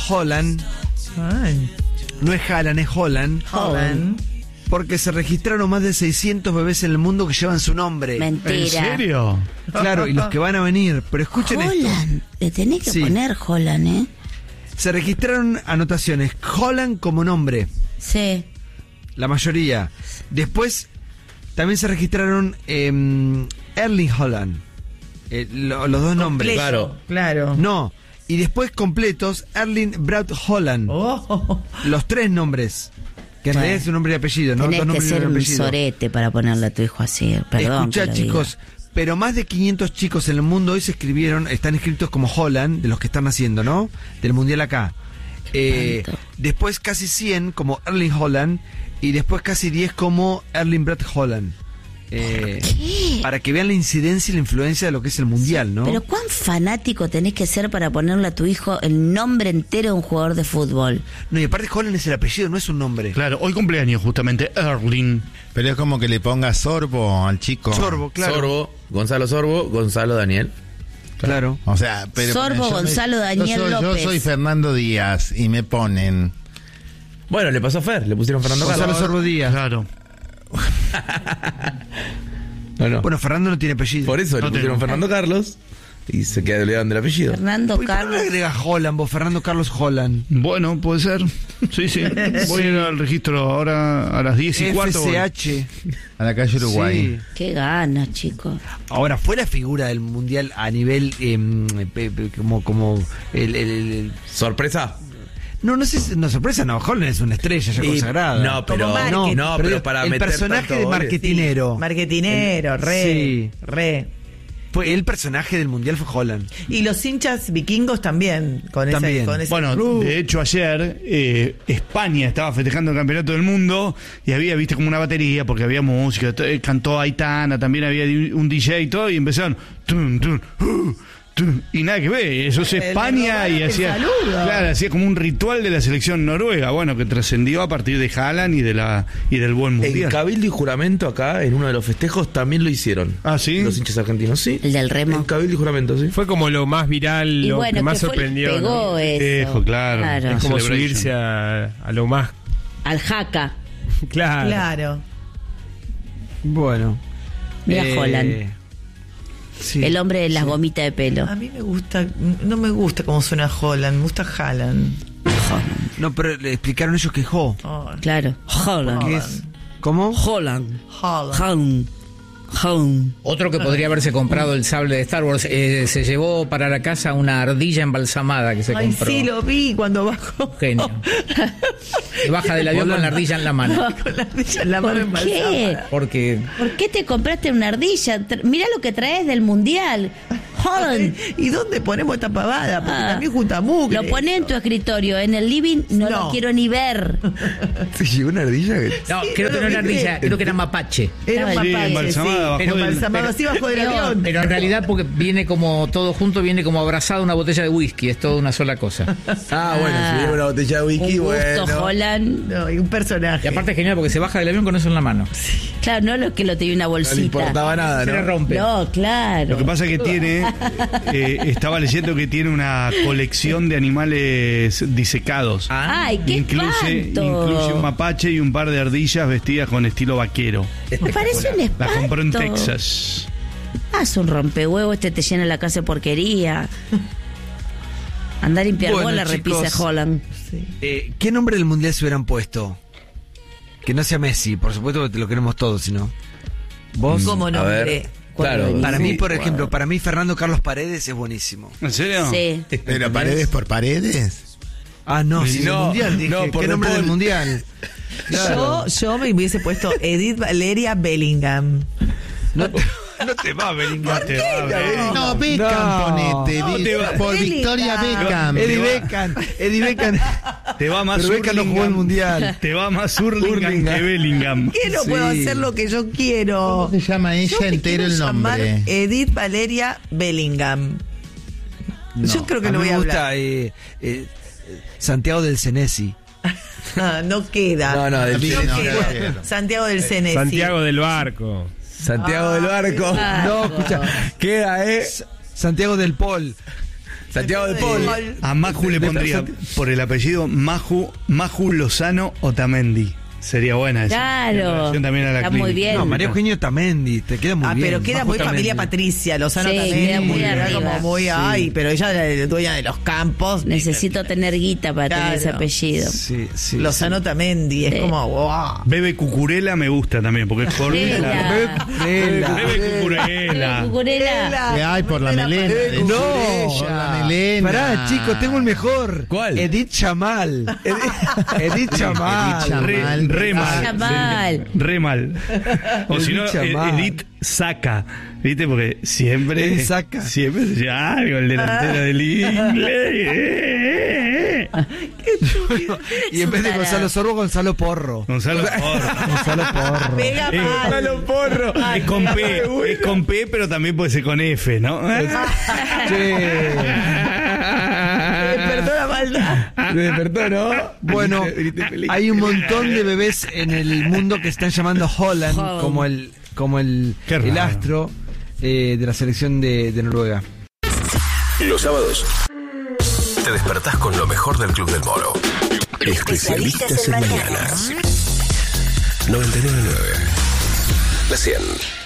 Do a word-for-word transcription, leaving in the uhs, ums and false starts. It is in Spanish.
Holland. Ay. No es Haaland, es Holland. Holland. Porque se registraron más de seiscientos bebés en el mundo que llevan su nombre. Mentira. ¿En serio? Claro, y los que van a venir. Pero escuchen Holland. esto. Le tenés que Sí. poner Holland, ¿eh? Se registraron anotaciones. Holland como nombre. Sí. La mayoría. Después también se registraron eh, Erling Haaland. Eh, lo- los dos nombres. Completo, Claro. No. Y después completos, Erling Braut Haaland. Oh. Los tres nombres. Que en Bueno. realidad es un nombre y apellido, ¿no? Tenés Dos que nombres y ser un apellido. sorete para ponerle a tu hijo así. Perdón. Escuchá, que lo chicos, pero más de quinientos chicos en el mundo hoy se escribieron, están escritos como Holland, de los que están naciendo, ¿no? Del mundial acá. Eh, Espanto. después casi cien como Erling Haaland y después casi diez como Erling Braut Haaland. Eh, ¿Qué? para que vean la incidencia y la influencia de lo que es el mundial, ¿no? Pero ¿cuán fanático tenés que ser para ponerle a tu hijo el nombre entero de un jugador de fútbol? No, y aparte Haaland es el apellido, no es un nombre. Claro, hoy cumpleaños justamente Erling. Pero es como que le ponga Sorbo al chico. Sorbo, claro. Sorbo, Gonzalo Sorbo, Gonzalo Daniel. Claro. O sea, pero Sorbo yo me- Gonzalo Daniel yo soy, López. Yo soy Fernando Díaz y me ponen. Bueno, le pasó a Fer, le pusieron Fernando Gonzalo Carlos. Sorbo Díaz. Claro. No, no. Bueno, Fernando no tiene apellido. Por eso No le pusieron tengo. Fernando Carlos y se quedaron del apellido. Fernando ¿Por qué no Carlos. le agrega Holland vos, Fernando Carlos Holland? Bueno, puede ser. Sí, sí. Voy a ir al registro ahora a las diez y cuarto. F C H. A la calle Uruguay. Sí. Qué ganas, chicos. Ahora, fue la figura del mundial a nivel eh, pe- pe- como como el, el- el- ¿Sorpresa? no no sé si- no sorpresa, no, Holland es una estrella ya Y- consagrada. no, pero- Como marketing. no, pero digo, para el meter personaje tanto de goles. marketinero. Marketinero, re. Sí. Re. Fue el personaje del mundial fue Holland. Y los hinchas vikingos también. Con También. ese, con ese Bueno, club. de hecho ayer eh, España estaba festejando el campeonato del mundo y había, viste, como una batería porque había música, t- eh, cantó Aitana, también había di- un D J y todo y empezaron tun, tun, uh, tun, y nada que ver, eso es Le España robaron y el hacía, saludo. claro, hacía como un ritual de la selección noruega, bueno, que trascendió a partir de Haaland y de la y del buen En mundial. Cabildo y Juramento acá, en uno de los festejos, también lo hicieron. Ah, ¿sí? Los hinchas argentinos, sí. El del remo. En Cabildo y Juramento, sí. Fue como lo más viral, Y lo bueno, que más que fue- sorprendió. pegó ¿no? eso. Ejo, claro. Claro. Es como Celebration. subirse a, a lo más Al jaca. claro. Claro. Bueno. Mira Eh, Holland. sí. El hombre de las gomitas de pelo. A mí me gusta, no me gusta cómo suena Holland, me gusta Haaland. No, pero le explicaron ellos que Ho. Oh, Claro. Holland. ¿Qué es? ¿Cómo? Holland. Haaland. Holland. Holland. Otro que podría haberse comprado el sable de Star Wars, eh, se llevó para la casa una ardilla embalsamada que se Ay, compró. sí, lo vi cuando bajó. Genio. Y baja del avión con la ardilla en la mano. Con la ardilla en la mano ¿Por qué? embalsamada. Porque ¿Por qué te compraste una ardilla? Tra- Mirá lo que traes del mundial. Holland. ¿Y dónde ponemos esta pavada? Porque Ah. también junta mugre. Lo pones en tu escritorio, en el living, no, No. lo quiero ni ver. ¿Se llevó una ardilla? no, Sí, creo no que no lo era vi. ardilla, creo que era mapache. Era un Sí, mapache, embalsamada, sí. bajó Pero del- embalsamado pero- así bajo del pero, avión. pero en realidad porque viene como todo junto, viene como abrazado una botella de whisky, es toda una sola cosa. Ah, bueno, Ah. si lleva una botella de whisky, Un gusto, bueno. Holland. No, y un personaje. Y aparte es genial porque se baja del avión con eso en la mano. Claro, no lo que lo tenía una No le bolsita. importaba nada, Se le ¿no? rompe. No, claro. Lo que pasa es que tiene, eh, estaba leyendo que tiene una colección de animales disecados. Ay, qué incluye, espanto. incluye un mapache y un par de ardillas vestidas con estilo vaquero. Me parece un La espanto. compró en Texas. Haz un rompehuevo, este te llena la casa de porquería. Andar a limpiar Bueno, vos la repisa de chicos. Holland. Eh, ¿Qué nombre del mundial se hubieran puesto? Que no sea Messi, por supuesto que te lo queremos todos, sino. ¿Vos? Como A nombre. ver, claro. Para mí, Sí. por ejemplo, para mí Fernando Carlos Paredes es buenísimo. ¿En serio? Sí. Pero paredes por paredes. Ah, no, sí, No, del mundial, dije. no, por ¿Qué nombre De del Paul. mundial? Yo, yo me hubiese puesto Edith Valeria Bellingham. No, no te va, Bellingham. No te va, Bellingham. No, Beckham No. ponete. No, Di- te va- por Bellingham. Victoria Beckham. Eddie Te va- Beckham, Eddie Beckham. Te va más Pero Beckham no jugó el Hurlingham. mundial. Te va más Hurlingham Hurlingham. que Bellingham. ¿Qué no Sí. puedo hacer lo que yo quiero? ¿Cómo se llama ella Yo me entero quiero el llamar nombre? Edith Valeria Bellingham. Yo creo que a no mí voy a me gusta hablar. eh, eh, Santiago del Cenesi. Ah, no queda. No, no, del no Cenesi. queda. No, Santiago del Cenesi. Santiago del Barco. Santiago del Barco. Ah, No, escucha, queda, eh. Santiago del Pol. Santiago de Paul. A Maju le pondría por el apellido Maju, Maju Lozano Otamendi. Sería buena esa. Claro. En relación también a la Está muy clínica. bien. No, María Eugenia Otamendi, te queda muy Ah, bien. pero queda Bajo muy Otamendi. familia Patricia, Lozano Sí, también. queda muy era arriba. como muy, Sí. ay, pero ella era la dueña de los campos. Necesito tener guita para Claro. tener ese apellido. Sí, sí. Lozano Tamendi, es Sí. como, wow. Bebe Cucurella me gusta también, porque es por Cucurella. Bebe Cucurella. Bebe Cucurella. Cucurella. ¿Qué hay por la melena? Eh, no. Por la melena. Pará, chicos, tengo el mejor. ¿Cuál? Edith Chamal. Edith Chamal. Edith Re, Chamal. re mal. Chamal. Re mal. O si no, Edith Chamal. Edith Saca. ¿Viste? Porque siempre. Edith Saca. Siempre se llama algo el delantero del inglés. Y en vez de Tarado. Gonzalo Sorbo, Gonzalo Porro. Gonzalo Porro. Gonzalo Porro. Pega Eh, mal. Gonzalo Porro. Es con P, es con P, pero también puede ser con F, ¿no? Che. Despertó la maldad. Me despertó, ¿no? Bueno, Viniste- viniste feliz. hay un montón de bebés en el mundo que están llamando Holland Holland. como el como el, Qué el raro. astro eh, de la selección de, de Noruega. Los sábados te despertás con lo mejor del Club del Moro. Especialistas en mañanas. noventa y nueve punto nueve. La cien.